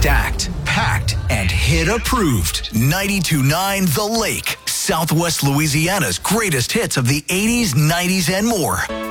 Stacked, packed, and hit approved. 92.9 The Lake, Southwest Louisiana's greatest hits of the 80s, 90s, and more.